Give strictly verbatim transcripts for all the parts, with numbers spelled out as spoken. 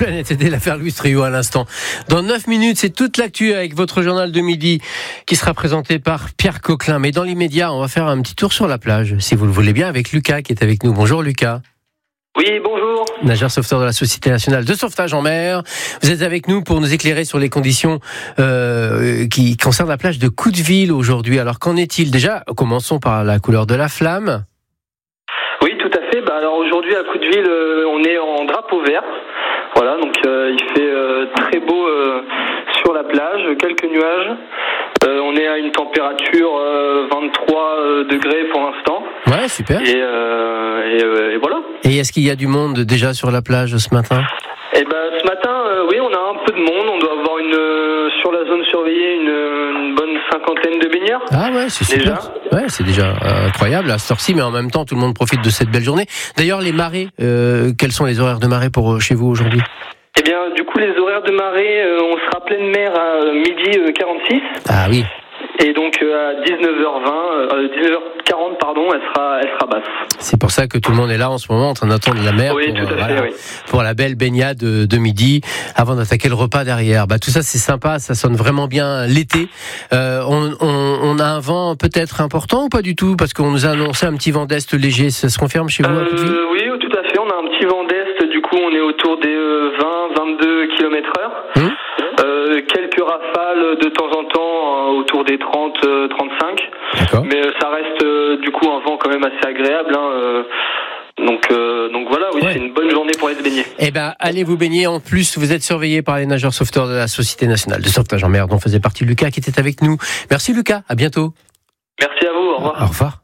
planète, c'était l'affaire Louis Trio à l'instant. Dans neuf minutes, c'est toute l'actu avec votre journal de midi qui sera présenté par Pierre Coquelin. Mais dans l'immédiat, on va faire un petit tour sur la plage, si vous le voulez bien, avec Lucas qui est avec nous. Bonjour Lucas. Oui, bonjour. Nageur sauveteur de la Société nationale de sauvetage en mer. Vous êtes avec nous pour nous éclairer sur les conditions euh, qui concernent la plage de Couteville aujourd'hui. Alors qu'en est-il? Déjà, commençons par la couleur de la flamme. Oui, tout à fait. Bah, alors aujourd'hui à Couteville, euh, on est en drapeau vert. Voilà, donc euh, il fait euh, très beau euh, sur la plage, quelques nuages. Euh, on est à une température euh, vingt-trois euh, degrés pour l'instant. Ouais, super. Et, euh, et, euh, et voilà. Et est-ce qu'il y a du monde déjà sur la plage ce matin? Eh ben, ce matin, euh, oui, on a un peu de monde. On doit avoir une euh, sur la zone surveillée une, une bonne cinquantaine de baigneurs. Ah ouais, c'est super. Déjà. Ouais, c'est déjà euh, incroyable à cette heure-ci, mais en même temps, tout le monde profite de cette belle journée. D'ailleurs, les marées, euh, quels sont les horaires de marée pour euh, chez vous aujourd'hui? Eh bien, du coup, les horaires de marée, euh, on sera pleine mer à euh, midi euh, quarante-six. Ah oui. Et donc euh, à dix-neuf heures vingt, euh, dix-neuf heures quarante, pardon, elle sera, elle sera basse. C'est pour ça que tout le monde est là en ce moment en train d'attendre la mer oui, pour, tout à euh, fait, voilà, oui. pour la belle baignade de, de midi avant d'attaquer le repas derrière. Bah, tout ça c'est sympa, ça sonne vraiment bien l'été. Euh, on, on, on a un vent peut-être important ou pas du tout? Parce qu'on nous a annoncé un petit vent d'est léger, ça se confirme chez vous à Couteville? euh, Oui, tout à fait, on a un petit vent d'est, du coup on est autour des euh, vingt à vingt-deux kilomètres heure. Hum Euh, quelques rafales de temps en temps euh, autour des trente à trente-cinq. D'accord. Mais euh, ça reste euh, du coup un vent quand même assez agréable. Hein, euh, donc, euh, donc voilà, oui, ouais. C'est une bonne journée pour aller se baigner. Eh ben, allez vous baigner. En plus, vous êtes surveillé par les nageurs sauveteurs de la Société nationale de sauvetage en mer dont faisait partie Lucas qui était avec nous. Merci Lucas, à bientôt. Merci à vous, au revoir. Au revoir.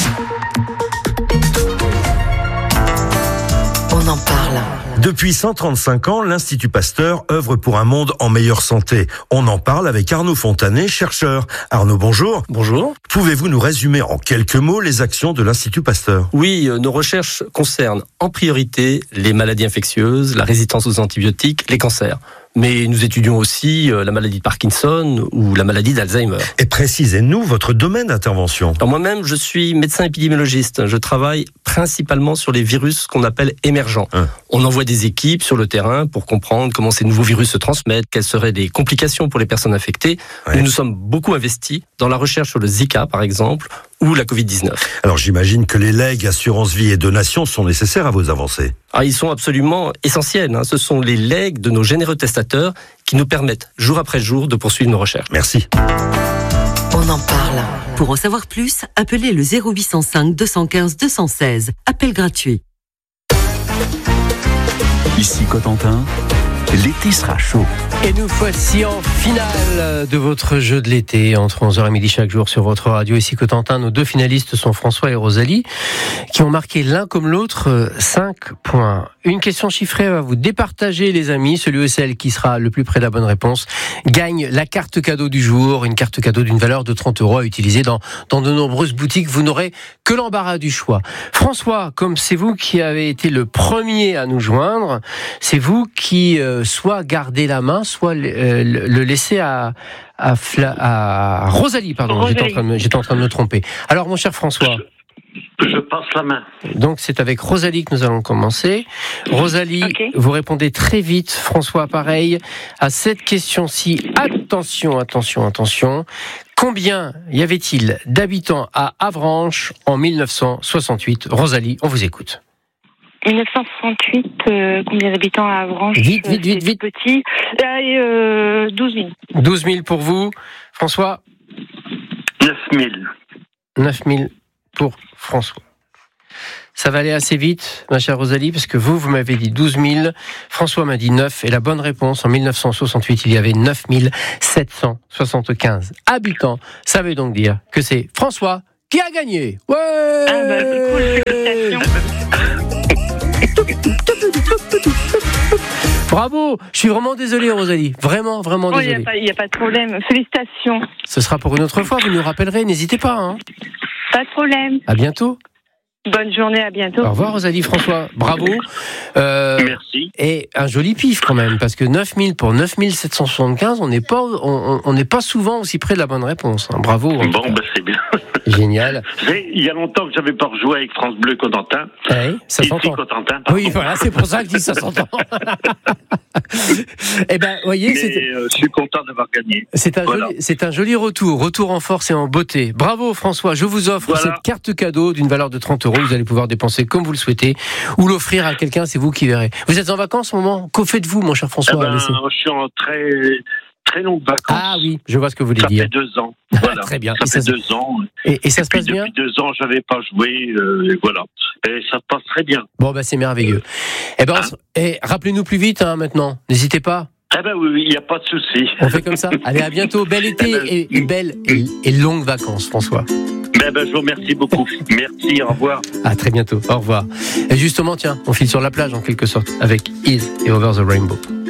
On en parle. Depuis cent trente-cinq ans, l'Institut Pasteur œuvre pour un monde en meilleure santé. On en parle avec Arnaud Fontanet, chercheur. Arnaud, bonjour. Bonjour. Pouvez-vous nous résumer en quelques mots les actions de l'Institut Pasteur? Oui, euh, nos recherches concernent en priorité les maladies infectieuses, la résistance aux antibiotiques, les cancers. Mais nous étudions aussi euh, la maladie de Parkinson ou la maladie d'Alzheimer. Et précisez-nous votre domaine d'intervention. Alors moi-même, je suis médecin épidémiologiste. Je travaille principalement sur les virus qu'on appelle émergents. Hein. On envoie des équipes sur le terrain pour comprendre comment ces nouveaux virus se transmettent, quelles seraient les complications pour les personnes infectées. Ouais. Nous nous sommes beaucoup investis dans la recherche sur le Zika, par exemple, ou la covid dix-neuf. Alors j'imagine que les legs, assurance vie et donations sont nécessaires à vos avancées. Ah, ils sont absolument essentiels. Hein. Ce sont les legs de nos généreux testateurs qui nous permettent, jour après jour, de poursuivre nos recherches. Merci. On en parle. Pour en savoir plus, appelez le zéro huit cent cinq deux cent quinze deux cent seize. Appel gratuit. Ici Cotentin, l'été sera chaud. Et nous voici en finale de votre jeu de l'été, entre onze heures et midi chaque jour sur votre radio. Ici Cotentin, nos deux finalistes sont François et Rosalie, qui ont marqué l'un comme l'autre cinq points. Une question chiffrée va vous départager, les amis. Celui ou celle qui sera le plus près de la bonne réponse gagne la carte cadeau du jour, une carte cadeau d'une valeur de trente euros à utiliser dans, dans de nombreuses boutiques. Vous n'aurez que l'embarras du choix. François, comme c'est vous qui avez été le premier à nous joindre, c'est vous qui euh, soit gardez la main, soit euh, le laisser à, à, Fla, à Rosalie. Pardon, Rosalie. J'étais, en train de me, j'étais en train de me tromper. Alors, mon cher François. Je, je passe la main. Donc, c'est avec Rosalie que nous allons commencer. Rosalie, okay. Vous répondez très vite. François, pareil. À cette question-ci, attention, attention, attention. Combien y avait-il d'habitants à Avranches en mille neuf cent soixante-huit? Rosalie, on vous écoute. mille neuf cent soixante-huit, euh, combien d'habitants à Avranches? Vite, vite, vite, vite. Petit. Euh, douze mille. douze mille pour vous. François? neuf mille. neuf mille pour François. Ça va aller assez vite, ma chère Rosalie, parce que vous, vous m'avez dit douze mille. François m'a dit neuf. Et la bonne réponse, en mille neuf cent soixante-huit, il y avait neuf mille sept cent soixante-quinze habitants. Ça veut donc dire que c'est François qui a gagné. Ouais! Ah bah, cool, félicitations. Bravo, je suis vraiment désolé Rosalie, vraiment, vraiment oh, désolé. Il n'y a, a pas de problème, félicitations. Ce sera pour une autre fois, vous nous rappellerez, n'hésitez pas. Hein. Pas de problème. À bientôt. Bonne journée, à bientôt. Au revoir Rosalie, François, bravo. Euh, Merci. Et un joli pif quand même, parce que neuf mille pour neuf mille sept cent soixante-quinze, on n'est pas, on, on n'est pas souvent aussi près de la bonne réponse. Hein. Bravo. Bon, bah, c'est bien. Génial. Il y a longtemps que j'avais pas rejoué avec France Bleu Cotentin. Oui, ça s'entend. Cotentin. Oui, voilà, c'est pour ça que je dis ça s'entend. Eh ben, voyez, Mais c'est... euh, je suis content d'avoir gagné. C'est un, voilà. joli, c'est un joli retour, retour en force et en beauté. Bravo François, je vous offre voilà. cette carte cadeau d'une valeur de trente euros. Vous allez pouvoir dépenser comme vous le souhaitez ou l'offrir à quelqu'un, c'est vous qui verrez. Vous êtes en vacances en ce moment ? Que faites-vous, mon cher François ? eh ben, Je suis en très, très longue vacances. Ah oui, je vois ce que vous voulez ça dire. Ça fait deux ans. Voilà. Très bien. Ça et fait ça deux ans. Et, et ça et se passe bien ? Depuis deux ans, je n'avais pas joué. Euh, et voilà. Et ça se passe très bien. Bon, bah, c'est merveilleux. Eh ben, hein se... eh, rappelez-nous plus vite hein, maintenant. N'hésitez pas. Eh ben oui, il n'y a pas de souci. On fait comme ça. Allez, à bientôt. Bel été eh ben, et, et belles et, et longues vacances, François. Eh ben, je vous remercie beaucoup. Merci, au revoir. À très bientôt. Au revoir. Et justement, tiens, on file sur la plage en quelque sorte avec Is et Over the Rainbow.